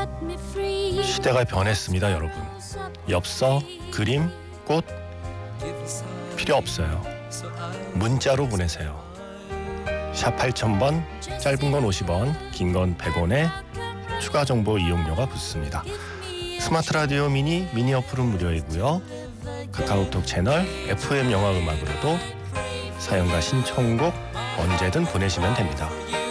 시대가 변했습니다, 여러분. 엽서, 그림, 꽃 필요 없어요. 문자로 보내세요. 샵 8000번, 짧은 건 50원, 긴 건 100원에 추가 정보 이용료가 붙습니다. 스마트 라디오 미니 어플은 무료이고요. 카카오톡 채널 FM 영화 음악으로도 사연과 신청곡 언제든 보내시면 됩니다.